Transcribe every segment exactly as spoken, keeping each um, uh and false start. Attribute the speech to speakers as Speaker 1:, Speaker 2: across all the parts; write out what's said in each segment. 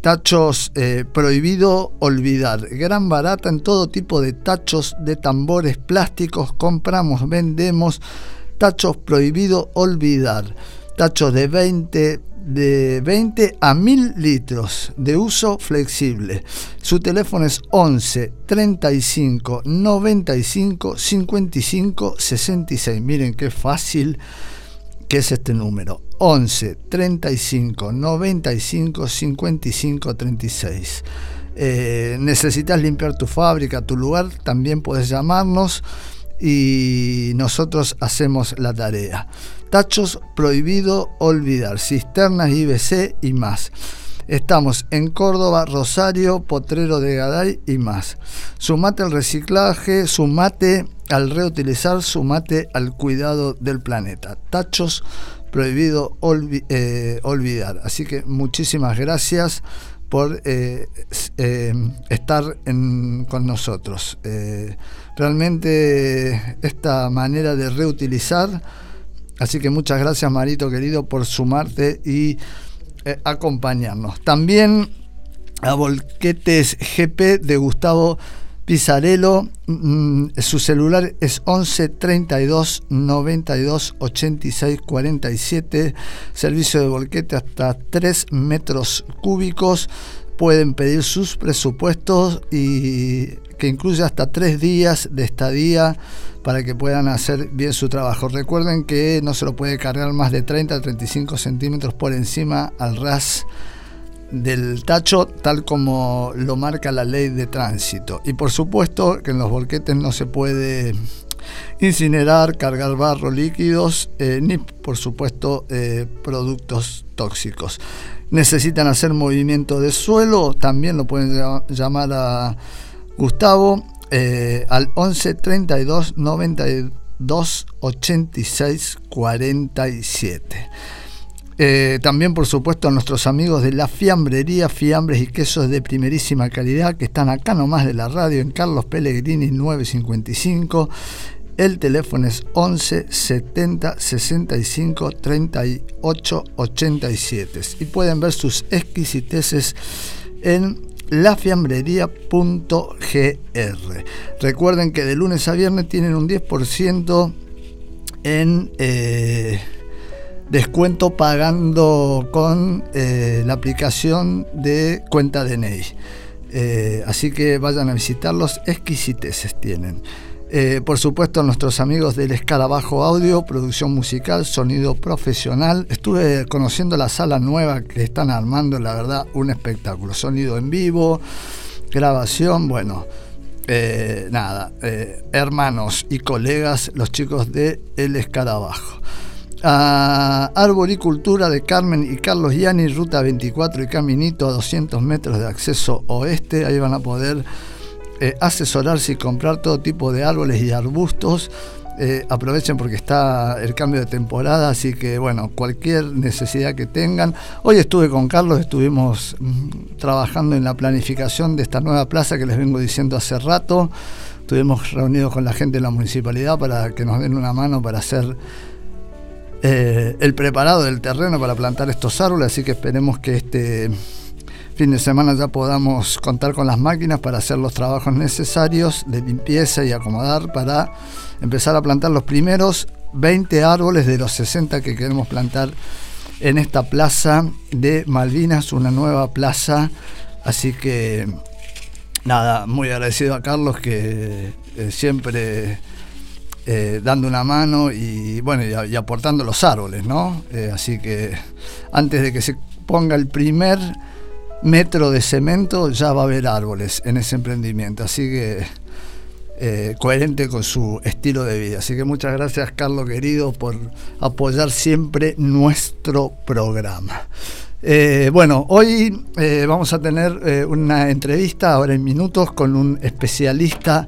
Speaker 1: Tachos eh, prohibido olvidar. Gran barata en todo tipo de tachos, de tambores plásticos. Compramos, vendemos. Tachos prohibido olvidar. Tachos de veinte, de veinte a mil litros de uso flexible. Su teléfono es once, treinta y cinco, noventa y cinco, cincuenta y cinco, sesenta y seis. Miren qué fácil que es este número. once, treinta y cinco, noventa y cinco, cincuenta y cinco, treinta y seis. Eh, necesitas limpiar tu fábrica, tu lugar, también puedes llamarnos y nosotros hacemos la tarea. Tachos prohibido olvidar, cisternas I B C y más. Estamos en Córdoba, Rosario, Potrero de Garay y más. Sumate al reciclaje, sumate al reutilizar, sumate al cuidado del planeta. Tachos prohibido olvi- eh, olvidar. Así que muchísimas gracias por eh, eh, estar en, con nosotros. Eh, realmente esta manera de reutilizar, así que muchas gracias, Marito querido, por sumarte y eh, acompañarnos. También a Volquetes G P de Gustavo Pizarello, mm, su celular es once, treinta y dos, noventa y dos, ochenta y seis, cuarenta y siete, servicio de volquete hasta tres metros cúbicos. Pueden pedir sus presupuestos y que incluye hasta tres días de estadía para que puedan hacer bien su trabajo. Recuerden que no se lo puede cargar más de treinta a treinta y cinco centímetros por encima al ras del tacho, tal como lo marca la ley de tránsito. Y por supuesto que en los volquetes no se puede incinerar, cargar barro, líquidos, eh, ni por supuesto eh, productos tóxicos. Necesitan hacer movimiento de suelo, también lo pueden llamar a Gustavo eh, al once, treinta y dos, noventa y dos, ochenta y seis, cuarenta y siete. Eh, también por supuesto a nuestros amigos de la Fiambrería, fiambres y quesos de primerísima calidad, que están acá nomás de la radio en Carlos Pellegrini nueve cincuenta y cinco. El teléfono es once, setenta, sesenta y cinco, treinta y ocho, ochenta y siete. Y pueden ver sus exquisiteces en la fiambrería punto g r. Recuerden que de lunes a viernes tienen un diez por ciento en eh, descuento pagando con eh, la aplicación de cuenta D N I. Eh, así que vayan a visitarlos, exquisiteces tienen. Eh, por supuesto, nuestros amigos del Escarabajo Audio, producción musical, sonido profesional. Estuve conociendo la sala nueva que están armando, la verdad, un espectáculo. Sonido en vivo, grabación, bueno, eh, nada, eh, hermanos y colegas, los chicos de El Escarabajo. A Arboricultura de Carmen y Carlos Gianni, ruta veinticuatro y Caminito, a doscientos metros de acceso oeste. Ahí van a poder Eh, asesorarse y comprar todo tipo de árboles y arbustos. Eh, aprovechen porque está el cambio de temporada, así que bueno, cualquier necesidad que tengan. Hoy estuve con Carlos, estuvimos mm, trabajando en la planificación de esta nueva plaza que les vengo diciendo hace rato. Estuvimos reunidos con la gente de la municipalidad para que nos den una mano para hacer eh, el preparado del terreno para plantar estos árboles, así que esperemos que este fin de semana ya podamos contar con las máquinas para hacer los trabajos necesarios de limpieza y acomodar para empezar a plantar los primeros veinte árboles de los sesenta que queremos plantar en esta plaza de Malvinas, una nueva plaza. Así que nada, muy agradecido a Carlos que eh, siempre eh, dando una mano y bueno y, y aportando los árboles, ¿no? Eh, así que antes de que se ponga el primer metro de cemento ya va a haber árboles en ese emprendimiento, así que eh, coherente con su estilo de vida. Así que muchas gracias, Carlos querido, por apoyar siempre nuestro programa. Eh, bueno, hoy eh, vamos a tener eh, una entrevista ahora en minutos con un especialista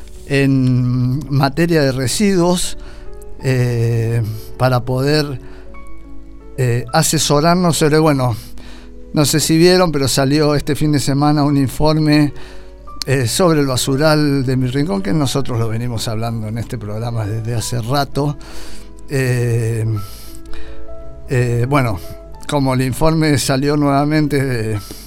Speaker 1: en materia de residuos eh, para poder eh, asesorarnos sobre, bueno, no sé si vieron, pero salió este fin de semana un informe eh, sobre el basural de Mi Rincón, que nosotros lo venimos hablando en este programa desde hace rato. Eh, eh, bueno, como el informe salió nuevamente... Eh,